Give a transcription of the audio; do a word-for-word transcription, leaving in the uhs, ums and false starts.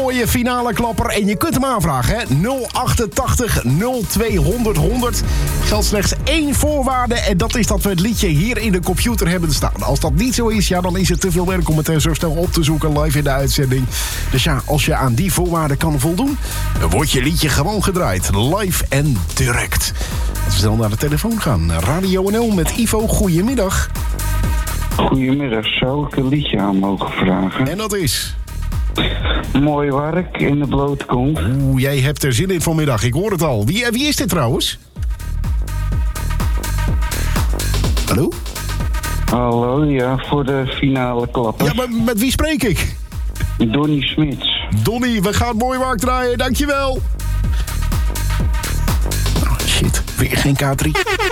mooie finale klapper. En je kunt hem aanvragen, hè. nul achtentachtig nul tweehonderd honderd. Geldt slechts één voorwaarde. En dat is dat we het liedje hier in de computer hebben staan. Als dat niet zo is, ja, dan is het te veel werk om het uh, zo snel op te zoeken live in de uitzending. Dus ja, als je aan die voorwaarden kan voldoen, dan wordt je liedje gewoon gedraaid. Live en direct. Laten we snel naar de telefoon gaan. Radio N L met Ivo, goedemiddag. Goedemiddag, zou ik een liedje aan mogen vragen? En dat is? Mooi werk in de blote kont. Oeh, jij hebt er zin in vanmiddag, ik hoor het al. Wie, wie is dit trouwens? Hallo? Hallo, ja, voor de finale klapper. Ja, maar met wie spreek ik? Donnie Smits. Donnie, we gaan mooi werk draaien, dankjewel. Oh, shit, weer geen K drie.